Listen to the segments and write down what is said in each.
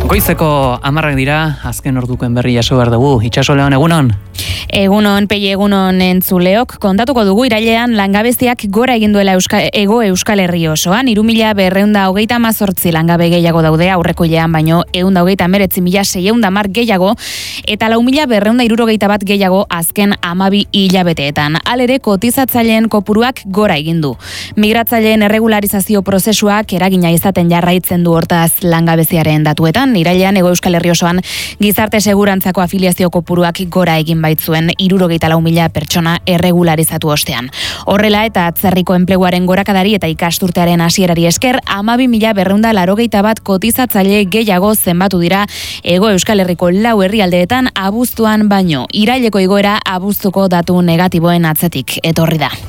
Goizeko 10 dira, azken ordukoen berri jaso behar dugu. Itxaso Leon, egunon? Egunon, Pei, egunon entzuleok. Kontatuko dugu irailean langabeziak gora egin duela Ego Euskal Herri osoan. 3.238 langabe gehiago daude aurreko hilean, baino 139.610 gehiago, eta 4.261 gehiago azken 12 hilabeteetan. Halere, kotizatzaileen kopuruak gora egin du. Migratzaileen erregularizazio prozesuak eragina izaten jarraitzen du hortaz langabeziaren datuetan. Irailean Ego Euskal Herri osoan gizarte segurantzako afiliazio kopuruak gora egin baitzuen 64.000 pertsona erregularizatu ostean. Horrela eta atzerriko enpleguaren gorakadari eta ikasturtearen hasierari esker 12.281 kotizatzaile gehiago zenbatu dira Ego Euskal Herriko 4 herrialdeetan abuztuan baino. Iraileko igoera abuztuko datu negatiboen atzetik etorri da.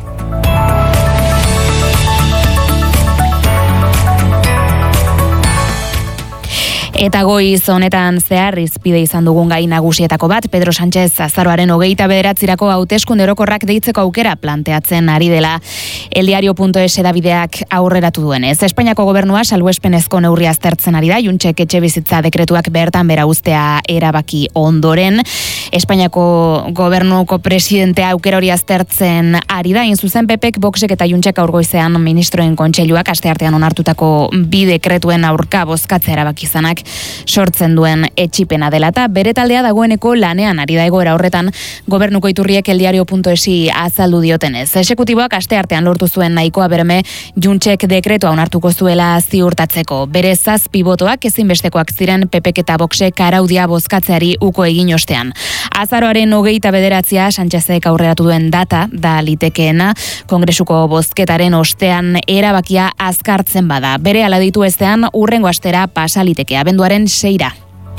Eta goiz honetan zehar izpide izan dugun gai nagusietako bat, Pedro Sánchez azaroaren 29 hauteskunde orokorrak deitzeko aukera planteatzen ari dela eldiario.es edabideak aurreratu duenez. Espainiako gobernua salbuespenezko neurria aztertzen ari da, Juntzek etxebizitza dekretuak bertan bera uztea erabaki ondoren. Espainiako gobernuko presidentea aukera hori aztertzen ari da, zuzen Pepek, Voxek eta Juntzek aurgoizean ministroen kontseiluak asteartean onartutako 2 dekretuen aurka bozkatzea erabaki izanak sortzen duen etxipena dela, eta bere taldea dagoeneko lanean ari da egoera horretan gobernuko iturriek eldiario.esi azaldu diotenez. Exekutiboak asteartean lortu zuen nahikoa berme Juntzek dekretua onartuko zuela ziurtatzeko. Bere 7 botoak ezinbestekoak ziren Pepek eta Voxek araudia bozkatzeari uko egin ostean. Azaroaren 29 Sánchezek aurreratu duen data da litekeena, Kongresuko bozketaren ostean erabakia azkartzen bada. Bere ala ditu ezean hurrengo astera pasa liteke, abenduaren 6.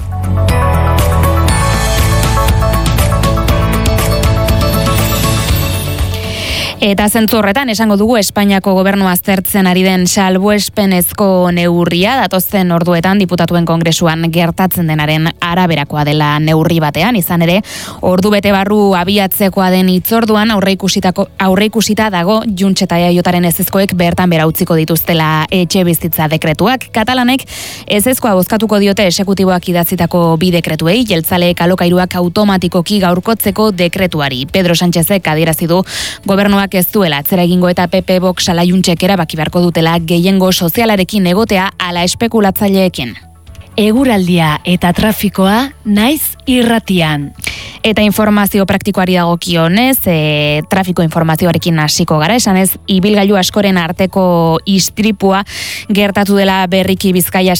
Eta zentzu horretan esango dugu Espainiako gobernua aztertzen ari den salbuespenezko neurria datozen orduetan diputatuen kongresuan gertatzen denaren araberakoa dela neurri batean, izan ere ordu bete barru abiatzekoa den hitzorduan aurreikusita dago Junts eta EAJaren ezezkoek bertan bera utziko dituztela etxebizitza dekretuak. Katalanek ezezkoa bozkatuko diote exekutiboak idatzitako 2 dekretuei, jeltzaleek alokairuak automatikoki gaurkotzeko dekretuari. Pedro Sánchezek adierazi du gobernuak ez duela atzera egingo eta PP Vox ala Juntzek erabaki beharko dutela gehiengo sozialarekin egotea ala espekulatzaileekin. Eguraldia eta trafikoa naiz irratian. Eta informazio praktikoari dagokionez, trafiko informazioarekin hasiko gara, esanez ibilgailu askoren arteko istripua gertatu dela Berriki Bizkaia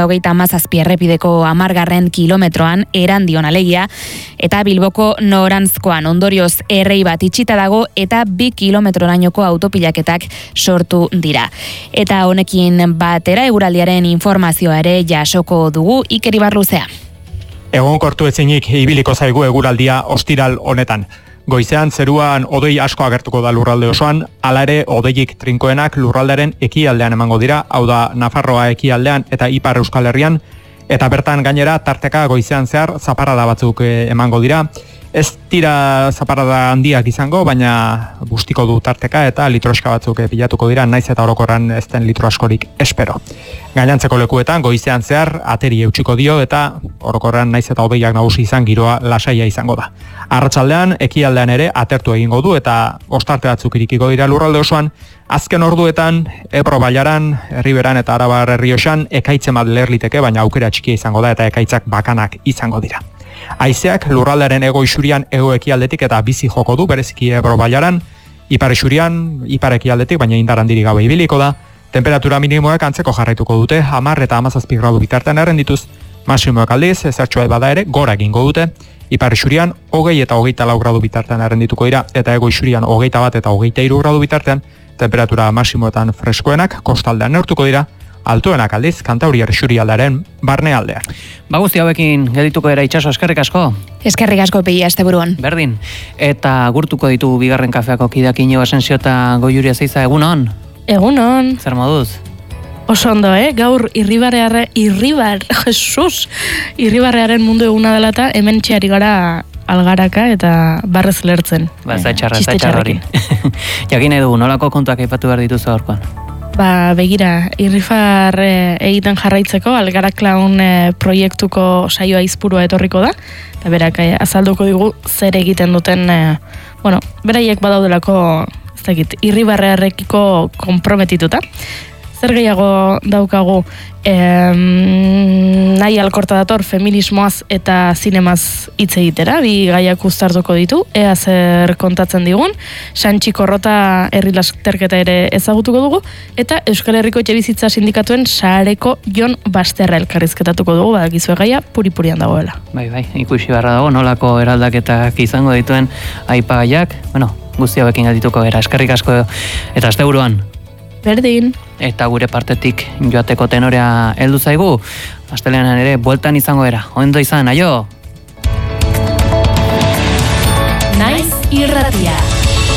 627 errepideko 10. kilometroan Erandion alegia, eta Bilboko Noranzkoan ondorioz errei bat itxita dago eta 2 kilometrorainoko autopilaketak sortu dira. Eta honekin batera eguraldiaren informazioa ere jasoko dugu Iker Ibarluzea. Egonkortu ezinik ibiliko zaigu eguraldia ostiral honetan. Goizean zeruan hodei asko agertuko da lurralde osoan, hala ere hodeiik trinkoenak lurraldaren ekialdean emango dira, hau da Nafarroa ekialdean eta Ipar Euskal Herrian, eta bertan gainera tarteka goizean zehar zaparrada batzuk emango dira. Ez dira zaparrada handiak izango, baina bustiko du tarteka eta litroska batzuk pilatuko dira, naiz eta orokorran ez den litro askorik espero. Gainantzeko lekuetan goizean zehar ateri eutsiko dio eta orokorran naiz eta hodeiak nagusi izan giroa lasaia izango da. Arratsaldean ekialdean ere atertu egingo du eta ostarte batzuk irikiko dira lurralde osoan. Azken orduetan Ebro Bailaran, Erriberan eta Arabar Errioxan ekaitzen bat leher liteke, baina aukera txikia izango da eta ekaitzak bakanak izango dira. Haizeak lurraldearen hego isurian hego ekialdetik eta bizi joko du, bereziki Ebro Bailaran, ipar isurian, ipar ekialdetik, baina indar handirik gabe ibiliko da. Temperatura minimoak antzeko jarraituko dute, 10 eta 17 gradu bitartean errendituz, maximoak aldiz, ezertxoa bada ere, gora egingo dute. Ipar isurian, 20 eta 24 gradu bitartean errendituko dira, eta ego isurian 21 eta 23 gradu bitartean, temperatura maximoetan freskoenak, kostaldean neurtuko dira, altuenak aldiz, Kantauriar isurialdaren barnealdean. Guzti hauekin geldituko dira Itxaso, eskerrik asko. Eskerrik asko Pei, asteburuan. Berdin, eta gurtuko ditu bigarren kafeako kideak Iñigo Asensio eta Goiuri Azeiza, egunon? Egunon. Zer moduz? Oso ondo, gaur irribarrearen mundu eguna dela eta hemen txeari gara algaraka eta barrez lertzen. Ez da txarra hori. Jakin nahi dugu, nolako kontuak aipatu behar dituzu gaurkoan? Begira, irrifar egiten jarraitzeko, Algara Clown proiektuko saioa izpurua etorriko da, eta berak azalduko digu zer egiten duten, beraiek badaudelako, ez dakit, irribarrearekiko konprometituta. Zer gehiago daukagu, nahi alkorta dator feminismoaz eta zinemaz hitz egitera, bi gaiak uztartuko ditu, ea zer kontatzen digun, Santxi Korrota herri lasterketa ere ezagutuko dugu, eta Euskal Herriko Etxebizitza Sindikatuen sareko Jon Basterra elkarrizketatuko dugu, badakizue gaia puri-purian dagoela. Bai, ikusi beharra dago, nolako eraldaketak izango dituen aipagaiak, guzti hauekin gatituko era, eskerrik asko eta asteburuan. Berdin. Eta gure partetik joateko tenorea heldu zaigu, astelehenan ere bueltan izango era. Ondo izan, aio! Naiz irratia.